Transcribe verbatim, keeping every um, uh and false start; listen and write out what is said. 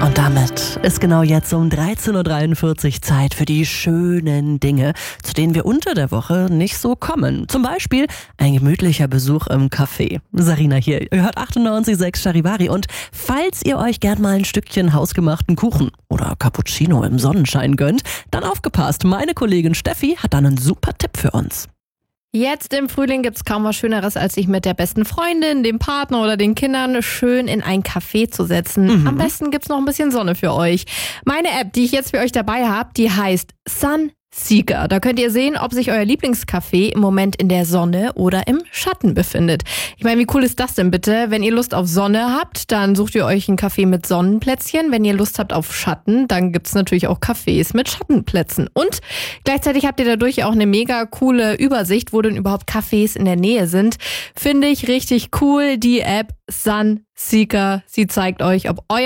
Und damit ist genau jetzt um dreizehn Uhr dreiundvierzig Zeit für die schönen Dinge, zu denen wir unter der Woche nicht so kommen. Zum Beispiel ein gemütlicher Besuch im Café. Sarina hier, ihr hört achtundneunzig Komma sechs Charivari und falls ihr euch gern mal ein Stückchen hausgemachten Kuchen oder Cappuccino im Sonnenschein gönnt, dann aufgepasst, meine Kollegin Steffi hat da einen super Tipp für uns. Jetzt im Frühling gibt's kaum was Schöneres, als sich mit der besten Freundin, dem Partner oder den Kindern schön in ein Café zu setzen. Mhm. Am besten gibt's noch ein bisschen Sonne für euch. Meine App, die ich jetzt für euch dabei habe, die heißt Sunseeker. Da könnt ihr sehen, ob sich euer Lieblingscafé im Moment in der Sonne oder im Schatten befindet. Ich meine, wie cool ist das denn bitte? Wenn ihr Lust auf Sonne habt, dann sucht ihr euch ein Café mit Sonnenplätzchen. Wenn ihr Lust habt auf Schatten, dann gibt's natürlich auch Cafés mit Schattenplätzen. Und gleichzeitig habt ihr dadurch auch eine mega coole Übersicht, wo denn überhaupt Cafés in der Nähe sind. Finde ich richtig cool, die App Sunseeker. Sie zeigt euch, ob euer